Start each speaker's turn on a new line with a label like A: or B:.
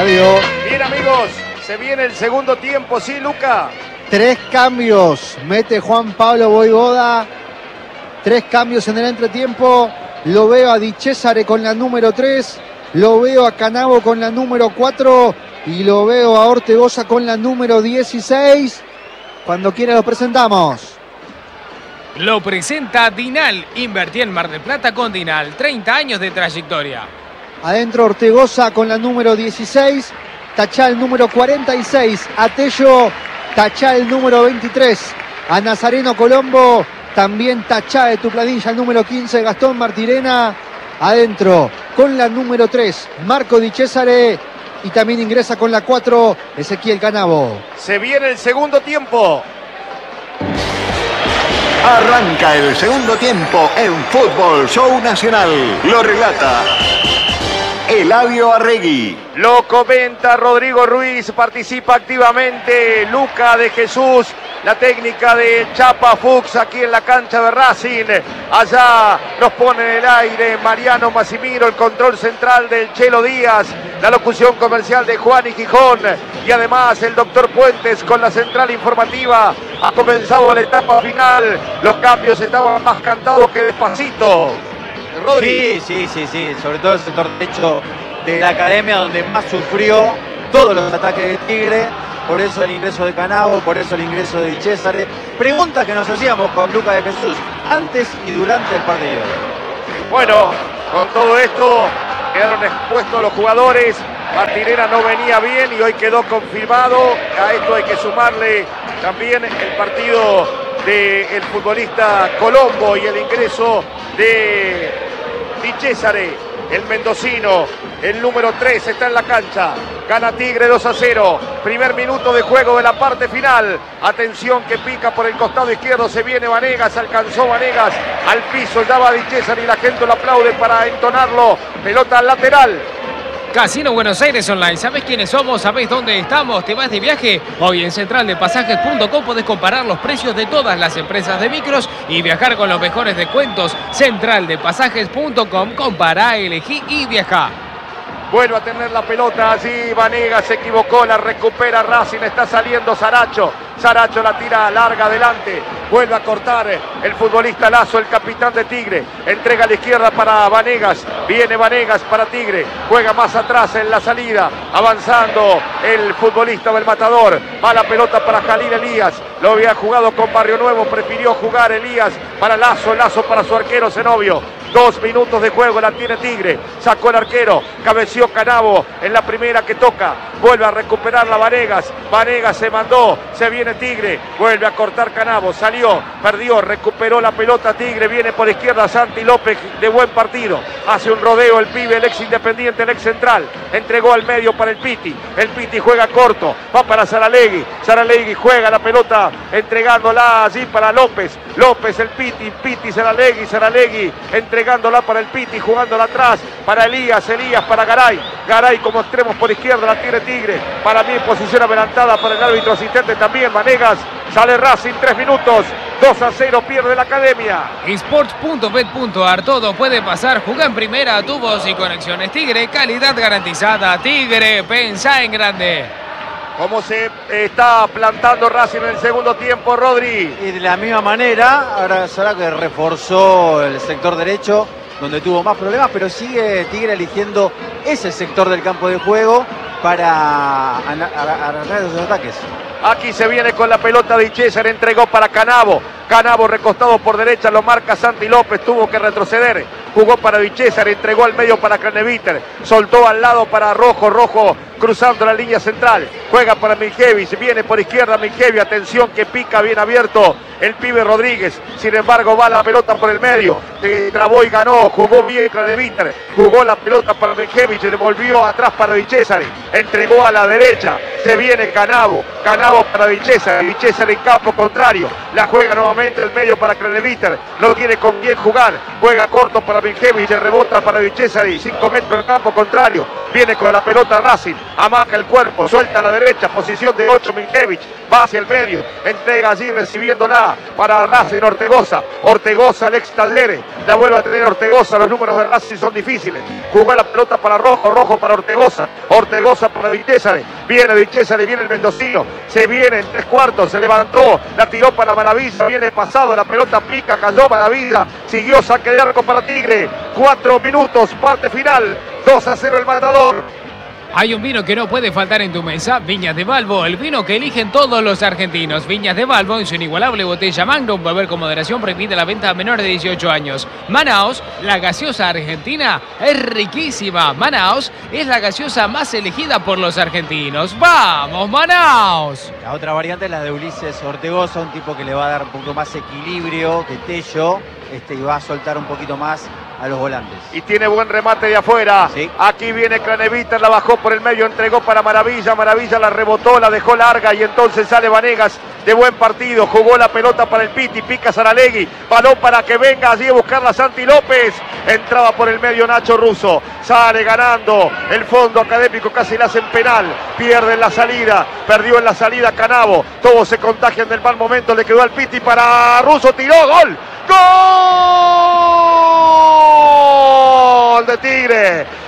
A: Flavio.
B: Bien, amigos, se viene el segundo tiempo, ¿sí, Luca?
A: 3 cambios, mete Juan Pablo Vojvoda. 3 cambios en el entretiempo. Lo veo a Di Cesare con la número 3. Lo veo a Canavo con la número 4. Y lo veo a Ortegoza con la número 16. Cuando quiera lo presentamos.
C: Lo presenta Dinal. Invertí en Mar del Plata con Dinal. 30 años de trayectoria.
A: Adentro Ortegoza con la número 16. Tachá el número 46. A Tello. Tachá el número 23. A Nazareno Colombo. También tachá de tu planilla el número 15. Gastón Martirena. Adentro con la número 3. Marco Di Cesare. Y también ingresa con la 4. Ezequiel Canavo.
B: Se viene el segundo tiempo.
D: Arranca el segundo tiempo en Fútbol Show Nacional. Lo relata Eladio Arregui.
B: Lo comenta Rodrigo Ruiz. Participa activamente Luca de Jesús. La técnica de Chapa Fuchs aquí en la cancha de Racing. Allá nos pone en el aire Mariano Massimiro, el control central del Chelo Díaz. La locución comercial de Juan y Gijón. Y además el doctor Puentes con la central informativa. Ha comenzado la etapa final. Los cambios estaban más cantados que despacito.
E: Rodri. Sí. Sobre todo el sector derecho de la academia, donde más sufrió todos los ataques de Tigre. Por eso el ingreso de Canavo, por eso el ingreso de Di Cesare. Preguntas que nos hacíamos con Luca de Jesús antes y durante el partido.
B: Bueno, con todo esto quedaron expuestos los jugadores. Martirena no venía bien y hoy quedó confirmado. A esto hay que sumarle también el partido del futbolista Colombo y el ingreso de Di Cesare. El mendocino, el número 3, está en la cancha. Gana Tigre 2-0. Primer minuto de juego de la parte final. Atención que pica por el costado izquierdo. Se viene Vanegas. Alcanzó Vanegas al piso. Ya va Di Cesare y la gente lo aplaude para entonarlo. Pelota al lateral.
C: Casino Buenos Aires Online. ¿Sabés quiénes somos? ¿Sabés dónde estamos? ¿Te vas de viaje? Hoy en centraldepasajes.com podés comparar los precios de todas las empresas de micros y viajar con los mejores descuentos. Centraldepasajes.com. Compará, elegí y viajá.
B: Vuelve a tener la pelota allí. Vanegas se equivocó. La recupera Racing. Está saliendo Saracho. Saracho la tira larga adelante. Vuelve a cortar el futbolista Lazo, el capitán de Tigre. Entrega a la izquierda para Vanegas. Viene Vanegas para Tigre. Juega más atrás en la salida. Avanzando el futbolista del Matador. Va la pelota para Jalil Elías. Lo había jugado con Barrio Nuevo. Prefirió jugar Elías para Lazo. Lazo para su arquero Zenobio. 2 minutos de juego la tiene Tigre. Sacó el arquero. Cabeció Canavo en la primera que toca. Vuelve a recuperar la Vanegas. Vanegas se mandó. Se viene Tigre. Vuelve a cortar Canavo. Salió. Perdió. Recuperó la pelota Tigre. Viene por izquierda Santi López de buen partido. Hace un rodeo el pibe, el ex Independiente, el ex Central. Entregó al medio para el Piti. El Piti juega corto. Va para Saralegui. Saralegui juega la pelota entregándola allí para López. López, el Piti. Piti, Saralegui. Saralegui entregándola para el Piti, jugándola atrás para Elías, Elías para Garay, Garay como extremos por izquierda la tiene Tigre, para mí en posición adelantada para el árbitro asistente también Vanegas, sale Racing 3 minutos, 2-0 pierde la academia.
C: Sports.bet.ar, todo puede pasar, jugá en primera, tubos y conexiones Tigre, calidad garantizada, Tigre, pensá en grande.
B: ¿Cómo se está plantando Racing en el segundo tiempo, Rodri?
E: Y de la misma manera, ahora será que reforzó el sector derecho, donde tuvo más problemas, pero sigue Tigre eligiendo ese sector del campo de juego para arrancar esos ataques.
B: Aquí se viene con la pelota Di Cesare, entregó para Canavo. Canavo recostado por derecha, lo marca Santi López, tuvo que retroceder. Jugó para Di Cesare, entregó al medio para Craneviter. Soltó al lado para Rojo, Rojo cruzando la línea central. Juega para Miljevic, viene por izquierda Miljevic, atención que pica bien abierto el pibe Rodríguez. Sin embargo va la pelota por el medio. Trabó y ganó, jugó bien Craneviter. Jugó la pelota para Miljevic, devolvió atrás para Di Cesare. Entregó a la derecha. Se viene Canavo para Vichesa en campo contrario. La juega nuevamente el medio para Craneviter. No tiene con quién jugar. Juega corto para Vinjevic. Rebota para Vichesa. 5 metros en campo contrario. Viene con la pelota Racing. Amaca el cuerpo. Suelta a la derecha. Posición de 8 Vinjevic. Va hacia el medio. Entrega allí recibiéndola para Racing Ortegoza. Ortegoza, Alex Taldere. La vuelve a tener Ortegoza. Los números de Racing son difíciles. Jugó la pelota para Rojo para Ortegoza. Ortegoza para Vichesa. Viene Vichesa, viene el mendocino. Se viene en 3/4. Se levantó. La tiró para Maravilla. Viene pasado. La pelota pica. Cayó Maravilla. Siguió saque de arco para Tigre. 4 minutos. Parte final. 2-0 el Matador.
C: Hay un vino que no puede faltar en tu mesa, Viñas de Balbo, el vino que eligen todos los argentinos. Viñas de Balbo en su inigualable botella Magnum, beber con moderación, prohibida la venta a menores de 18 años. Manaos, la gaseosa argentina, es riquísima. Manaos es la gaseosa más elegida por los argentinos. ¡Vamos, Manaos!
E: La otra variante es la de Ulises Ortegoza, un tipo que le va a dar un poco más equilibrio que Tello, y va a soltar un poquito más a los volantes.
B: Y tiene buen remate de afuera.
E: Sí.
B: Aquí viene Craneviter, la bajó por el medio, entregó para Maravilla. Maravilla la rebotó, la dejó larga y entonces sale Vanegas de buen partido. Jugó la pelota para el Piti, pica Saralegui. Balón para que venga allí a buscarla Santi López. Entraba por el medio Nacho Russo. Sale ganando el Fondo Académico, casi le hacen penal. Pierde en la salida, perdió en la salida Canavo. Todos se contagian del mal momento. Le quedó al Piti para Russo, tiró, gol. ¡Gol de Tigre!